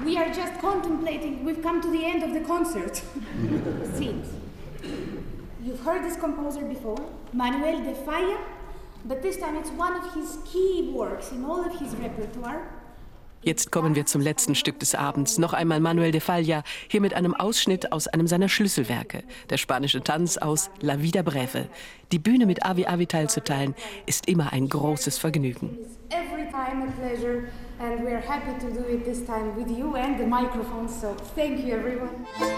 We are just contemplating. We've come to the end of the concert. Scenes. You've heard this composer before, Manuel de Falla, but this time it's one of his key works in all of his repertoire. Jetzt kommen wir zum letzten Stück des Abends. Noch einmal Manuel de Falla, hier mit einem Ausschnitt aus einem seiner Schlüsselwerke. Der spanische Tanz aus La Vida Breve. Die Bühne mit Avi Avital zu teilen, ist immer ein großes Vergnügen. Every time a pleasure, and we're happy to do it this time with you and the microphone, so thank you everyone.